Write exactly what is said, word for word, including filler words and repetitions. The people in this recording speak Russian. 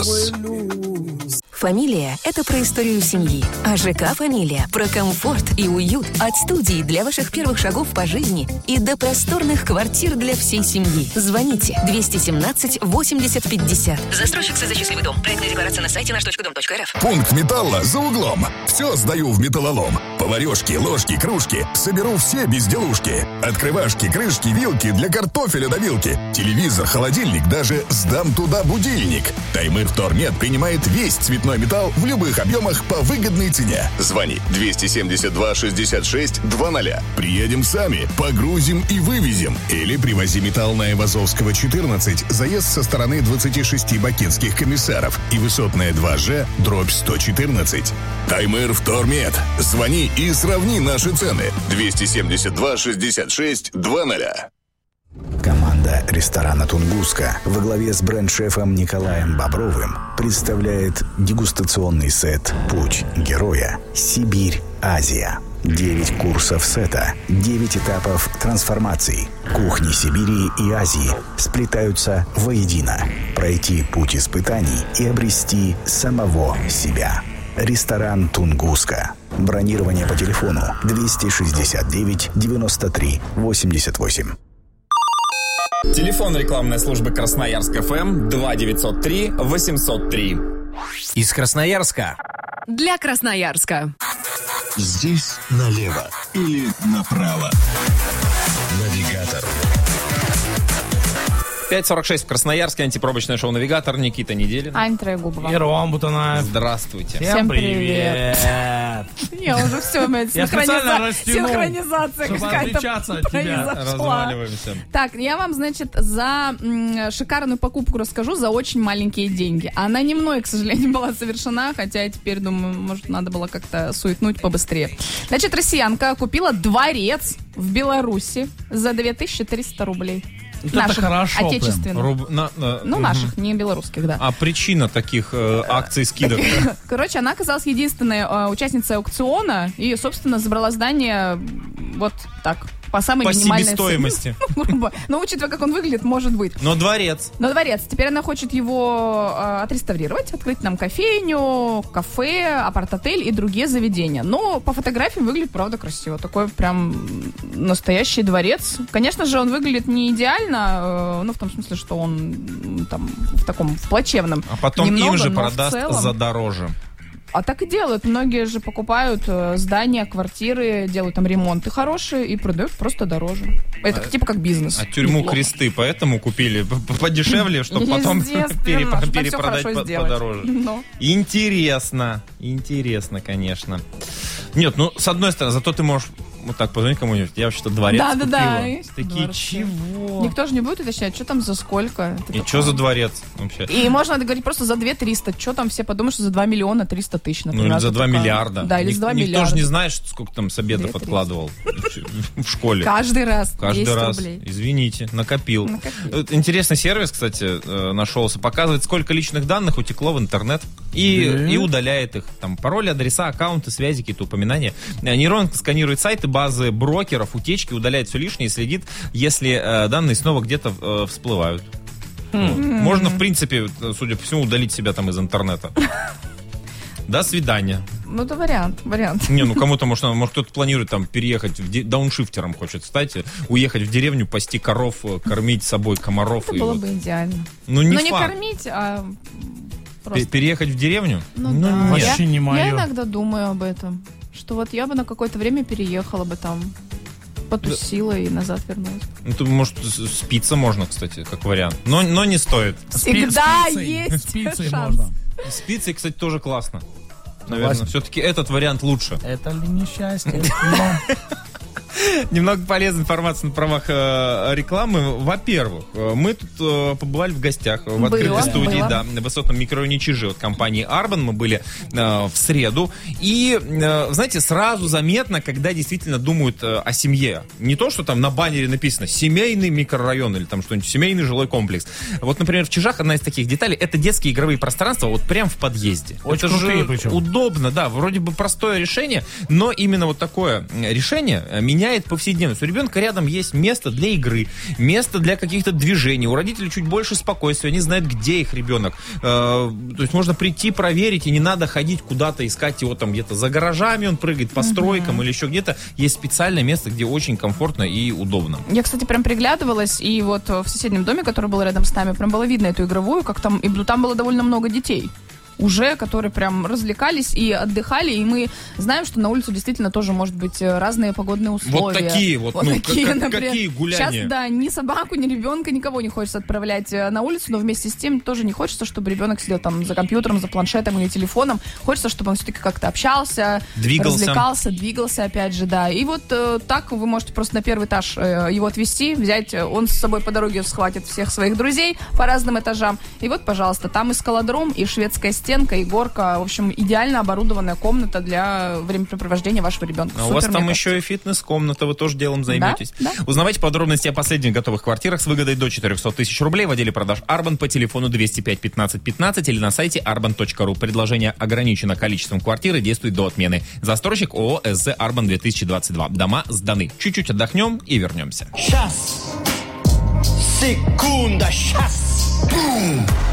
Плюс. Фамилия – это про историю семьи, а ЖК «Фамилия» – про комфорт и уют от студии для ваших первых шагов по жизни и до просторных квартир для всей семьи. Звоните двести семнадцать восемьдесят пятьдесят. Застройщик СЗ «Счастливый дом». Проектная декларация на сайте наш точка дом точка эр эф. Пункт металла за углом. Все сдаю в металлолом. Поварешки, ложки, кружки. Соберу все безделушки. Открывашки, крышки, вилки для картофеля до вилки. Телевизор, холодильник, даже сдам туда будильник. Таймыр Втормет принимает весь цветной металл в любых объемах по выгодной цене. Звони двести семьдесят два шестьдесят шесть двадцать. Приедем сами, погрузим и вывезем. Или привози металл на Айвазовского четырнадцать, заезд со стороны двадцати шести бакинских комиссаров и высотная два Ж, дробь сто четырнадцать. Таймыр Втормет. Звони и сравни наши цены. двести семьдесят два шестьдесят шесть двадцать. Команда ресторана «Тунгуска» во главе с бренд-шефом Николаем Бобровым представляет дегустационный сет «Путь героя. Сибирь. Азия». Девять курсов сета, девять этапов трансформаций. Кухни Сибири и Азии сплетаются воедино. Пройти путь испытаний и обрести самого себя. Ресторан «Тунгуска». Бронирование по телефону двести шестьдесят девять девяносто три восемьдесят восемь. Телефон рекламной службы Красноярск эф эм два девятьсот три восемьсот три. Из Красноярска. Для Красноярска. Здесь налево или направо. Навигатор. пять сорок шесть в Красноярске. Антипробочное шоу «Навигатор». Никита Неделин. Ань Троегубова. И Ром Бутунаев. Здравствуйте. Всем привет. Я уже все, Я специально растянул, синхронизация чтобы какая-то отличаться от тебя. произошла. Разваливаемся. Так, я вам, значит, за м, шикарную покупку расскажу за очень маленькие деньги. Она не мной, к сожалению, была совершена, хотя я теперь думаю, может, надо было как-то суетнуть побыстрее. Значит, россиянка купила дворец в Беларуси за две тысячи триста рублей. Вот наших, это хорошо. отечественных. Руб- на- на- Ну, мгм. наших, не белорусских, да. А причина таких э, акций, скидок? Короче, она оказалась единственной э, участницей аукциона и, собственно, забрала здание вот так, по самой По минимальной себестоимости. цене. Грубо. Но учитывая, как он выглядит, может быть. Но дворец. Но дворец. Теперь она хочет его э, отреставрировать, открыть нам кофейню, кафе, апарт-отель и другие заведения. Но по фотографиям выглядит, правда, красиво. Такой прям настоящий дворец. Конечно же, он выглядит не идеально, э, ну, в том смысле, что он м, там в таком в плачевном. А потом Немного, им же но в продаст целом- за дороже. А так и делают. Многие же покупают э, здания, квартиры, делают там ремонты хорошие и продают просто дороже. Это А- типа как бизнес. А тюрьму Неплохо. Кресты поэтому купили п- подешевле, чтобы потом Естественно, пере- чтобы всё перепродать хорошо по- сделать. подороже. Но. Интересно. Интересно, конечно. Нет, ну, с одной стороны, зато ты можешь вот так позвонить кому-нибудь. Я вообще-то дворец Да, да, купила. да, есть Такие, дворцы. чего? Никто же не будет уточнять, что там за сколько. Ты И такой. что за дворец вообще? И можно говорить просто за две триста. Что там все подумают, что за два миллиона триста тысяч, Ну, например. или за Ты два такая, миллиарда. Да, или Ник- за два Никто миллиарда. же не знает, что- сколько там с обедов две триста. откладывал в школе. Каждый раз Каждый десять раз. рублей. Извините, накопил. Накопил. Вот интересный сервис, кстати, э, нашелся. Показывает, сколько личных данных утекло в интернет. И, Да. и удаляет их. Там пароли, адреса, аккаунты, связи, какие-то упоминания. Э, Нейронка сканирует сайты, базы брокеров, утечки, удаляет все лишнее и следит, если э, данные снова где-то э, всплывают. Вот. Можно, в принципе, судя по всему, удалить себя там из интернета. До свидания. Ну, это вариант, вариант. Не, ну кому-то, может, надо- может кто-то планирует там переехать, в де- дауншифтером хочет стать, уехать в деревню, пасти коров, э, кормить собой комаров. Это и было вот. бы идеально. Ну, не Но не факт. кормить, а Пе- просто... Переехать в деревню? Ну, Ну, да. нет. Вообще я, не моё. я иногда думаю об этом. Что вот я бы на какое-то время переехала бы там, потусила и назад вернулась. Ну, тут, может, с- спиться можно, кстати, как вариант. Но, но не стоит. Всегда С пиццей. есть С пиццей шанс. можно. Спиться, кстати, тоже классно. Наверное, Согласен. все-таки этот вариант лучше. Это ли несчастье? Немного полезной информации на правах э, рекламы. Во-первых, э, мы тут э, побывали в гостях в Было, открытой студии, было. да, на высотном микрорайоне Чижи от компании Арбан. Мы были э, в среду. И, э, знаете, сразу заметно, когда действительно думают э, о семье. Не то, что там на баннере написано «семейный микрорайон» или там что-нибудь «семейный жилой комплекс». Вот, например, в Чижах одна из таких деталей — это детские игровые пространства вот прямо в подъезде. Очень это крутые же причем. удобно, да, вроде бы простое решение, но именно вот такое решение меня меняет повседневность. У ребенка рядом есть место для игры, место для каких-то движений. У родителей чуть больше спокойствия, они знают, где их ребенок. Э, то есть можно прийти, проверить, и не надо ходить куда-то, искать его там где-то за гаражами, он прыгает по стройкам uh-huh. или еще где-то. Есть специальное место, где очень комфортно и удобно. Я, кстати, прям приглядывалась, и вот в соседнем доме, который был рядом с нами, прям было видно эту игровую, как там, и там было довольно много детей уже, которые прям развлекались и отдыхали, и мы знаем, что на улице действительно тоже может быть разные погодные условия. Вот такие вот, вот ну, такие, как, например, какие гуляния. Сейчас, да, ни собаку, ни ребенка, никого не хочется отправлять на улицу, но вместе с тем тоже не хочется, чтобы ребенок сидел там за компьютером, за планшетом или телефоном. Хочется, чтобы он все-таки как-то общался, двигался. развлекался, двигался, опять же, да. И вот э, так вы можете просто на первый этаж э, его отвезти, взять, он с собой по дороге схватит всех своих друзей по разным этажам. И вот, пожалуйста, там и скалодром, и шведская стенка, и горка. В общем, идеально оборудованная комната для времяпрепровождения вашего ребенка. А Супер, у вас там мне еще кажется. и фитнес-комната, вы тоже делом займетесь. Да, да. Узнавайте подробности о последних готовых квартирах с выгодой до четыреста тысяч рублей в отделе продаж Арбан по телефону двести пять пятнадцать пятнадцать или на сайте арбан точка ру. Предложение ограничено количеством квартир и действует до отмены. Застройщик ООО СЗ Арбан две тысячи двадцать два. Дома сданы. Чуть-чуть отдохнем и вернемся. Сейчас. Секунда. Сейчас. Бум.